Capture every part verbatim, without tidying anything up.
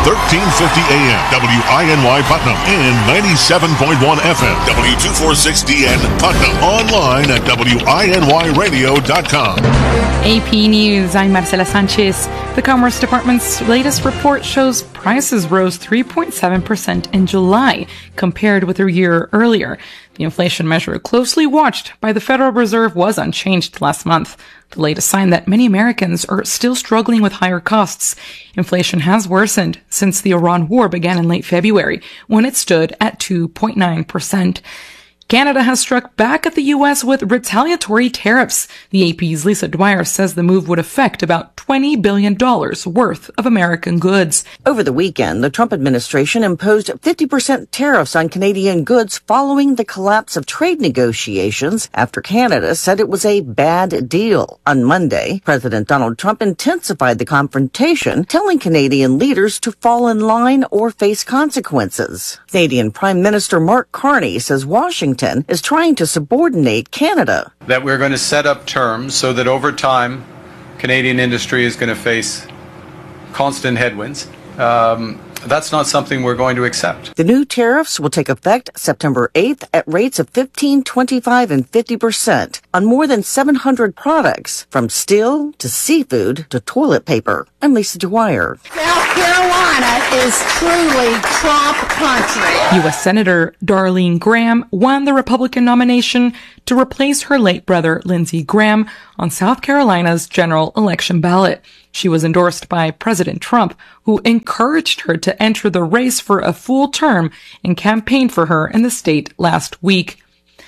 thirteen fifty A M, W I N Y Putnam, and ninety-seven point one F M, W two forty-six D N Putnam. Online at W I N Y radio dot com. A P News, I'm Marcela Sanchez. The Commerce Department's latest report shows prices rose three point seven percent in July compared with a year earlier. The inflation measure closely watched by the Federal Reserve was unchanged last month. The latest sign that many Americans are still struggling with higher costs. Inflation has worsened since the Iran war began in late February, when it stood at two point nine percent. Canada has struck back at the U S with retaliatory tariffs. The A P's Lisa Dwyer says the move would affect about twenty billion dollars worth of American goods. Over the weekend, the Trump administration imposed fifty percent tariffs on Canadian goods following the collapse of trade negotiations after Canada said it was a bad deal. On Monday, President Donald Trump intensified the confrontation, telling Canadian leaders to fall in line or face consequences. Canadian Prime Minister Mark Carney says Washington is trying to subordinate Canada. That we're going to set up terms so that over time, Canadian industry is going to face constant headwinds. Um, that's not something we're going to accept. The new tariffs will take effect September eighth at rates of fifteen, twenty-five, and fifty percent on more than seven hundred products, from steel to seafood to toilet paper. I'm Lisa Dwyer. South Carolina is truly Trump country. U S Senator Darlene Graham won the Republican nomination to replace her late brother Lindsey Graham on South Carolina's general election ballot. She was endorsed by President Trump, who encouraged her to enter the race for a full term and campaigned for her in the state last week.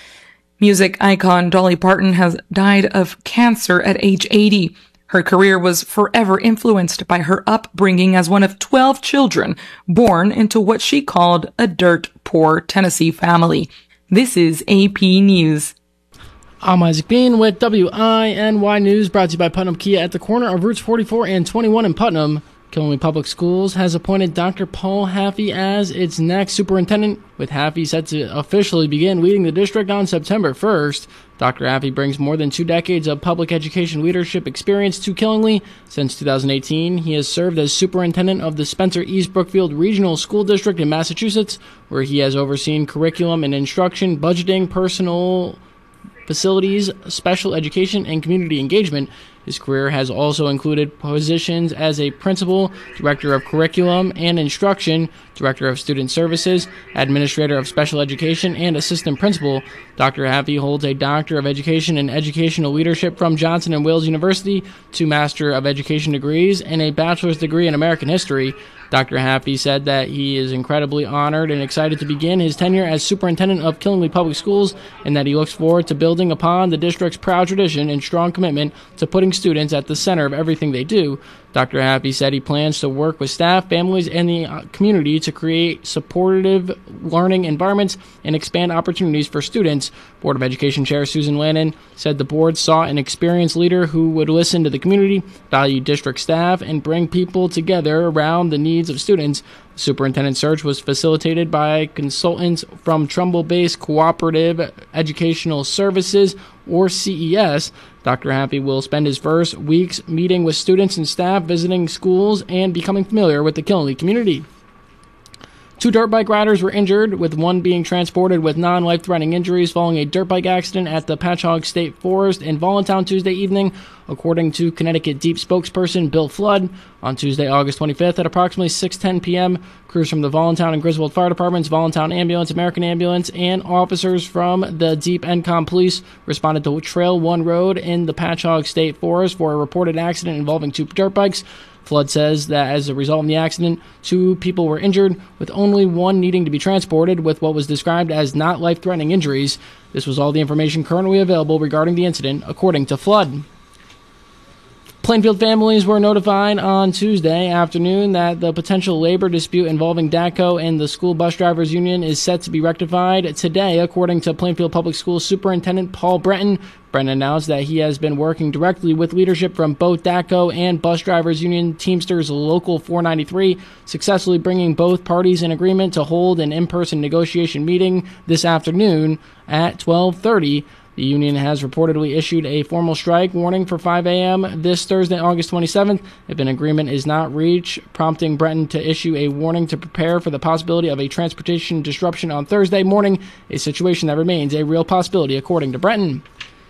Music icon Dolly Parton has died of cancer at age eighty. Her career was forever influenced by her upbringing as one of twelve children born into what she called a dirt-poor Tennessee family. This is A P News. I'm Isaac Bean with W I N Y News, brought to you by Putnam Kia at the corner of Routes forty-four and twenty-one in Putnam. Killenly Public Schools has appointed Doctor Paul Haffey as its next superintendent, with Haffey set to officially begin leading the district on September first. Doctor Haffey brings more than two decades of public education leadership experience to Killenly. Since two thousand eighteen, he has served as superintendent of the Spencer East Brookfield Regional School District in Massachusetts, where he has overseen curriculum and instruction, budgeting, personal facilities, special education, and community engagement. His career has also included positions as a principal, director of curriculum and instruction, director of student services, administrator of special education, and assistant principal. Doctor Haffey holds a Doctor of Education in Educational Leadership from Johnson and Wales University, two Master of Education degrees, and a bachelor's degree in American History. Doctor Haffey said that he is incredibly honored and excited to begin his tenure as superintendent of Killenly Public Schools, and that he looks forward to building upon the district's proud tradition and strong commitment to putting students at the center of everything they do. Doctor Haffey said he plans to work with staff, families, and the community to create supportive learning environments and expand opportunities for students. Board of Education Chair Susan Lannon said the board sought an experienced leader who would listen to the community, value district staff, and bring people together around the needs of students. The superintendent search was facilitated by consultants from Trumbull-based Cooperative Educational Services, or C E S. Doctor Haffey will spend his first weeks meeting with students and staff, visiting schools, and becoming familiar with the Killenly community. Two dirt bike riders were injured, with one being transported with non-life-threatening injuries following a dirt bike accident at the Patchogue State Forest in Voluntown Tuesday evening, according to Connecticut Deep spokesperson Bill Flood. On Tuesday, August twenty-fifth, at approximately six ten p.m., crews from the Voluntown and Griswold Fire Departments, Voluntown Ambulance, American Ambulance, and officers from the Deep N COM Police responded to Trail one Road in the Patchogue State Forest for a reported accident involving two dirt bikes. Flood says that as a result of the accident, two people were injured, with only one needing to be transported with what was described as not life-threatening injuries. This was all the information currently available regarding the incident, according to Flood. Plainfield families were notified on Tuesday afternoon that the potential labor dispute involving D A C O and the School Bus Drivers Union is set to be rectified today, according to Plainfield Public Schools Superintendent Paul Breton. Breton announced that he has been working directly with leadership from both D A C O and Bus Drivers Union Teamsters Local four ninety-three, successfully bringing both parties in agreement to hold an in-person negotiation meeting this afternoon at twelve thirty. The union has reportedly issued a formal strike warning for five a.m. this Thursday, August twenty-seventh, if an agreement is not reached, prompting Breton to issue a warning to prepare for the possibility of a transportation disruption on Thursday morning, a situation that remains a real possibility, according to Breton.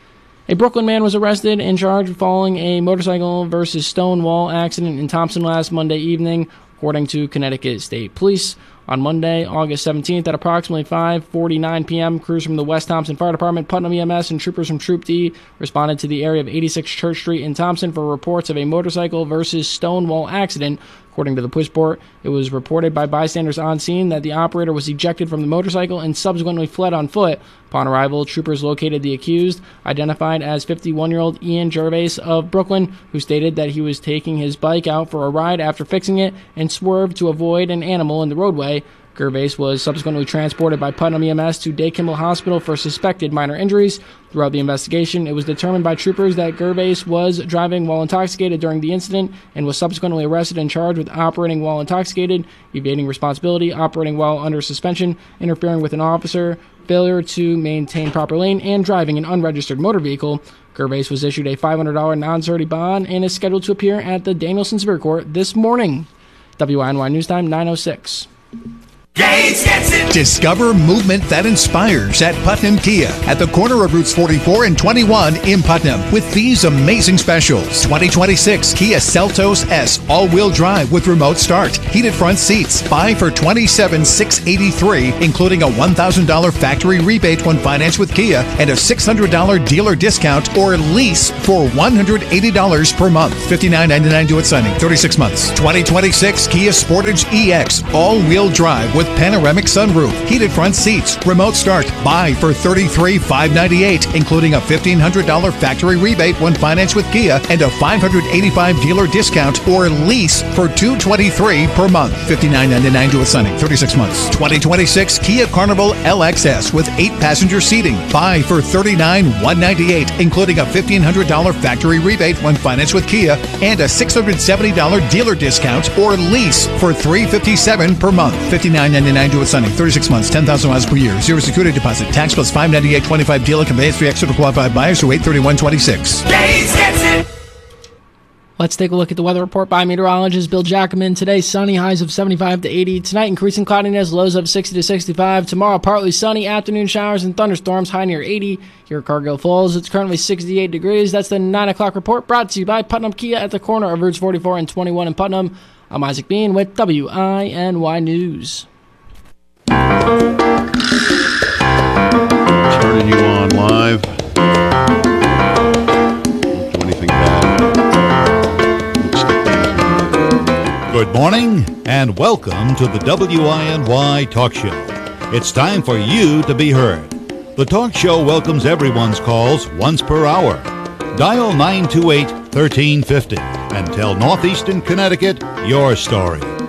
A Brooklyn man was arrested and charged following a motorcycle versus Stonewall accident in Thompson last Monday evening, according to Connecticut State Police. On Monday, August seventeenth, at approximately five forty-nine p.m., crews from the West Thompson Fire Department, Putnam E M S, and troopers from Troop D responded to the area of eighty-six Church Street in Thompson for reports of a motorcycle versus Stonewall accident. According to the police report, it was reported by bystanders on scene that the operator was ejected from the motorcycle and subsequently fled on foot. Upon arrival, troopers located the accused, identified as fifty-one-year-old Ian Gervais of Brooklyn, who stated that he was taking his bike out for a ride after fixing it and swerved to avoid an animal in the roadway. Gervais was subsequently transported by Putnam E M S to Day Kimball Hospital for suspected minor injuries. Throughout the investigation, it was determined by troopers that Gervais was driving while intoxicated during the incident and was subsequently arrested and charged with operating while intoxicated, evading responsibility, operating while under suspension, interfering with an officer, failure to maintain proper lane, and driving an unregistered motor vehicle. Gervais was issued a five hundred dollars non-surety bond and is scheduled to appear at the Danielson Superior Court this morning. W I N Y News Time, nine oh six. Gates gets it. Discover movement that inspires at Putnam Kia at the corner of Routes forty-four and twenty-one in Putnam with these amazing specials. twenty twenty-six Kia Seltos S all-wheel drive with remote start. Heated front seats. Buy for twenty-seven thousand six hundred eighty-three dollars, including a one thousand dollars factory rebate when financed with Kia and a six hundred dollars dealer discount or lease for one hundred eighty dollars per month. fifty-nine ninety-nine due at signing. thirty-six months. twenty twenty-six Kia Sportage E X all-wheel drive with panoramic sunroof, heated front seats, remote start. Buy for thirty-three thousand five hundred ninety-eight dollars, including a fifteen hundred dollars factory rebate when financed with Kia and a five hundred eighty-five dollars dealer discount or lease for two hundred twenty-three dollars per month. fifty-nine ninety-nine due at signing. thirty-six months. twenty twenty-six Kia Carnival L X S with eight passenger seating. Buy for thirty-nine thousand one hundred ninety-eight dollars, including a fifteen hundred dollars factory rebate when financed with Kia and a six hundred seventy dollars dealer discount or lease for three hundred fifty-seven dollars per month. fifty-nine ninety-nine due at signing. thirty-six months, ten thousand miles per year. Zero security deposit. Tax plus five hundred ninety-eight dollars and twenty-five cents dealer conveyance fee extra to qualified buyers through eight thirty-one twenty-six. Gates gets it. Let's take a look at the weather report by meteorologist Bill Jackman. Today, sunny, highs of seventy-five to eighty. Tonight, increasing cloudiness, lows of sixty to sixty-five. Tomorrow, partly sunny, afternoon showers and thunderstorms, high near eighty. Here at Cargill Falls, it's currently sixty-eight degrees. That's the nine o'clock report brought to you by Putnam Kia at the corner of Routes forty-four and twenty-one in Putnam. I'm Isaac Bean with W I N Y News. Turning you on live. Don't do anything bad. Good morning and welcome to the W I N Y Talk Show. It's time for you to be heard. The talk show welcomes everyone's calls once per hour. Dial nine two eight, one three five zero and tell Northeastern Connecticut your story.